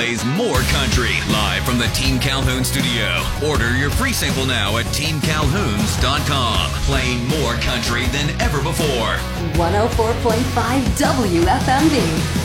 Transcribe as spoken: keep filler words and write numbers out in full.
Plays more country live from the Team Calhoun studio. Order your free sample now at team calhouns dot com. Playing more country than ever before. one oh four point five W F M D.